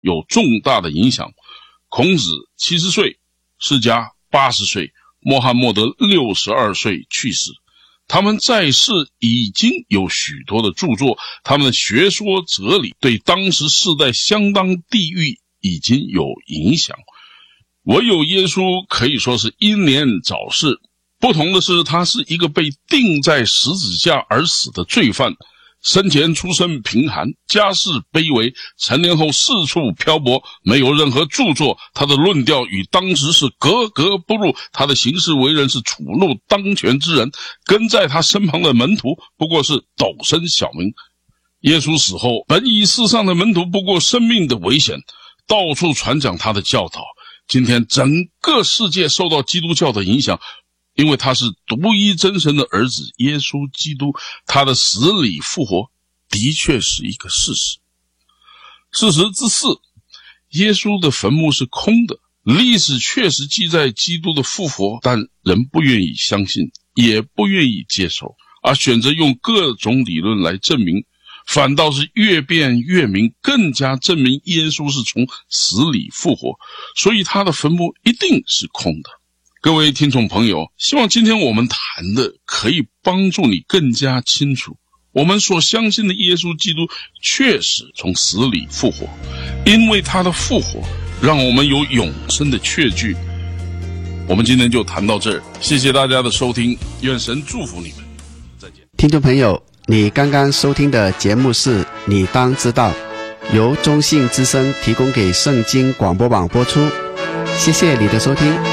有重大的影响。孔子70岁，释迦80岁，穆罕默德62岁去世。他们在世已经有许多的著作，他们的学说哲理对当时世代相当地域已经有影响。唯有耶稣可以说是英年早逝，不同的是他是一个被钉在十字架而死的罪犯，生前出身贫寒，家世卑微，成年后四处漂泊，没有任何著作，他的论调与当时是格格不入，他的行事为人是触怒当权之人，跟在他身旁的门徒不过是陡生小民。耶稣死后，本以世上的门徒不过生命的危险，到处传讲他的教导。今天整个世界受到基督教的影响，因为他是独一真神的儿子耶稣基督，他的死里复活的确是一个事实。事实之四，耶稣的坟墓是空的。历史确实记载基督的复活，但人不愿意相信，也不愿意接受，而选择用各种理论来证明，反倒是越辩越明，更加证明耶稣是从死里复活，所以他的坟墓一定是空的。各位听众朋友，希望今天我们谈的可以帮助你更加清楚，我们所相信的耶稣基督确实从死里复活，因为他的复活让我们有永生的确据。我们今天就谈到这儿，谢谢大家的收听，愿神祝福你们，再见。 听众朋友，你刚刚收听的节目是你当知道，由中信之声提供给圣经广播网播出，谢谢你的收听。